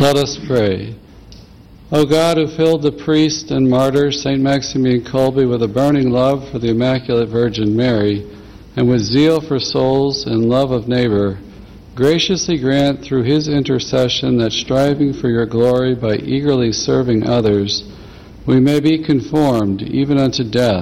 Let us pray. O God, who filled the priest and martyr St. Maximilian Kolbe with a burning love for the Immaculate Virgin Mary, and with zeal for souls and love of neighbor, graciously grant through his intercession that, striving for your glory by eagerly serving others, we may be conformed even unto death